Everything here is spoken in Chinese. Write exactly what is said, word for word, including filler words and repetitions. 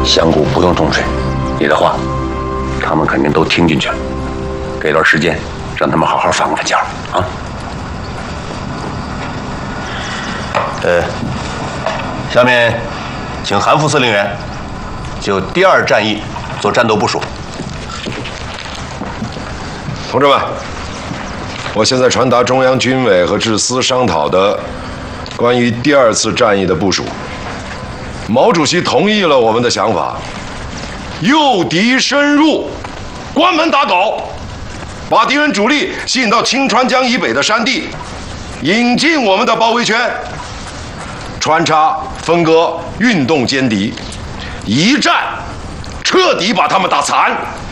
香谷不用重税，你的话，他们肯定都听进去了。给段时间，让他们好好放放假啊。 呃，下面请韩副司令员就第二战役做战斗部署。 同志们，我现在传达中央军委和治司商讨的关于第二次战役的部署。毛主席同意了我们的想法，诱敌深入，关门打狗，把敌人主力吸引到清川江以北的山地，引进我们的包围圈，穿插分割，运动歼敌，一战彻底把他们打残。